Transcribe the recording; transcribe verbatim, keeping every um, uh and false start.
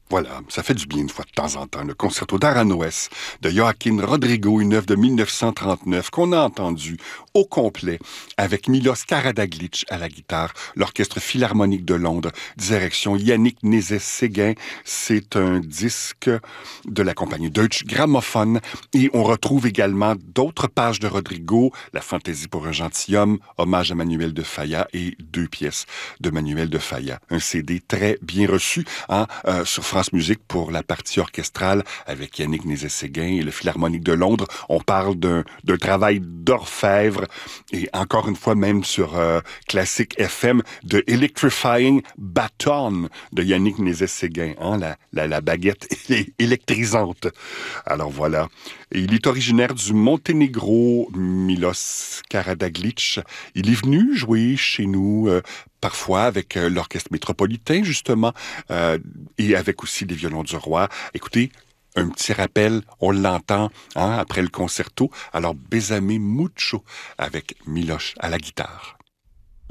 Voilà, ça fait du bien une fois de temps en temps. Le concerto d'Aranjuez de Joaquín Rodrigo, une œuvre de mille neuf cent trente-neuf qu'on a entendu au complet avec Milos Karadaglic à la guitare, l'Orchestre Philharmonique de Londres, direction Yannick Nézet-Séguin. C'est un disque de la compagnie Deutsche Grammophon et on retrouve également d'autres pages de Rodrigo, La Fantaisie pour un gentilhomme, Hommage à Manuel de Falla et deux pièces de Manuel de Falla. Un C D très bien reçu hein, euh, sur France Musique pour la partie orchestrale avec Yannick Nézet-Séguin et le Philharmonique de Londres. On parle d'un, d'un travail d'orfèvre et encore une fois même sur euh, Classic F M de Electrifying Baton de Yannick Nézet-Séguin, hein, la, la, la baguette électrisante. Alors voilà. Et il est originaire du Monténégro, Milos Karadaglic. Il est venu jouer chez nous euh, parfois avec euh, l'Orchestre métropolitain, justement, euh, et avec aussi les violons du roi. Écoutez, un petit rappel, on l'entend hein, après le concerto. Alors, Bésame mucho avec Miloš à la guitare.